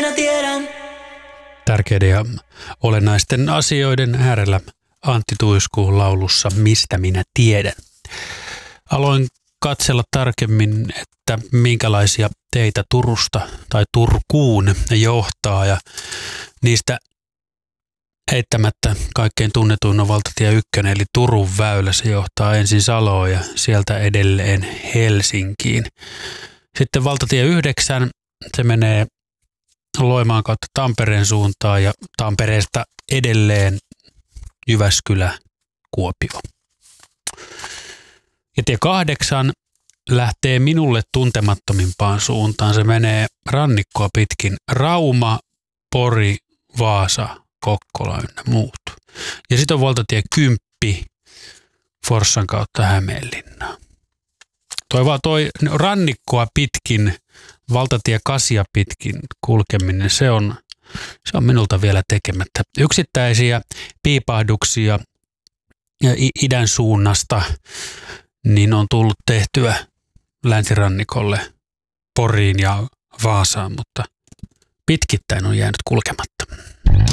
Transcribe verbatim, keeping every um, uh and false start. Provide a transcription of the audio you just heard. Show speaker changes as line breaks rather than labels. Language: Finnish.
minä tiedän.
Tärkeiden ja olennaisten asioiden äärellä Antti Tuiskuun laulussa Mistä minä tiedän. Aloin katsella tarkemmin, että minkälaisia teitä Turusta tai Turkuun johtaa, ja niistä eittämättä kaikkein tunnetuin on valtatie ykkönen eli Turun väylä. Se johtaa ensin Saloon ja sieltä edelleen Helsinkiin. Sitten valtatie yhdeksän, se menee Loimaan kautta Tampereen suuntaan ja Tampereesta edelleen Jyväskylä, Kuopio. Ja tie kahdeksan lähtee minulle tuntemattomimpaan suuntaan. Se menee rannikkoa pitkin Rauma, Pori, Vaasa, Kokkola ynnä muut. Ja sitten on valtatie kymmenen Forssan kautta Hämeenlinnaan. Toi vaan toi rannikkoa pitkin, valtatie kasia pitkin kulkeminen, se on, se on minulta vielä tekemättä. Yksittäisiä piipahduksia idän suunnasta niin on tullut tehtyä länsirannikolle, Poriin ja Vaasaan, mutta pitkittäin on jäänyt kulkematta.